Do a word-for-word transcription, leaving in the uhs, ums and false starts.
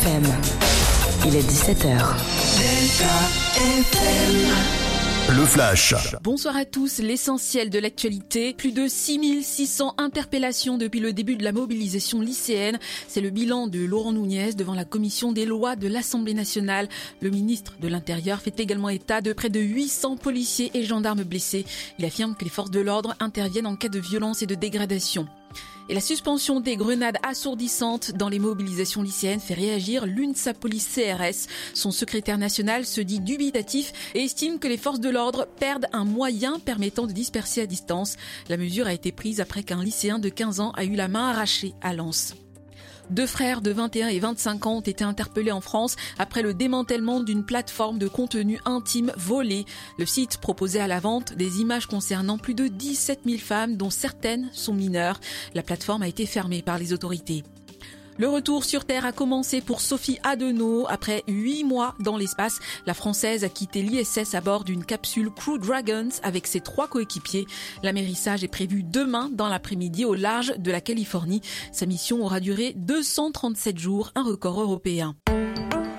F M. Il est dix-sept heures. Le Flash. Bonsoir à tous, l'essentiel de l'actualité. Plus de six mille six cents interpellations depuis le début de la mobilisation lycéenne. C'est le bilan de Laurent Nunez devant la commission des lois de l'Assemblée nationale. Le ministre de l'Intérieur fait également état de près de huit cents policiers et gendarmes blessés. Il affirme que les forces de l'ordre interviennent en cas de violence et de dégradation. Et la suspension des grenades assourdissantes dans les mobilisations lycéennes fait réagir l'UNSA Police C R S. Son secrétaire national se dit dubitatif et estime que les forces de l'ordre perdent un moyen permettant de disperser à distance. La mesure a été prise après qu'un lycéen de quinze ans a eu la main arrachée à Lens. Deux frères de vingt et un et vingt-cinq ans ont été interpellés en France après le démantèlement d'une plateforme de contenu intime volée. Le site proposait à la vente des images concernant plus de dix-sept mille femmes, dont certaines sont mineures. La plateforme a été fermée par les autorités. Le retour sur Terre a commencé pour Sophie Adenau. Après huit mois dans l'espace, la Française a quitté l'I S S à bord d'une capsule Crew Dragons avec ses trois coéquipiers. L'amérissage est prévu demain dans l'après-midi au large de la Californie. Sa mission aura duré deux cent trente-sept jours, un record européen.